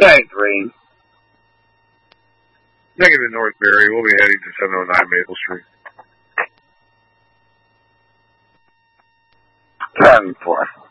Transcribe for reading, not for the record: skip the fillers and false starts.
10-3. Negative Northbury. We'll be heading to 709 Maple Street. 10-4.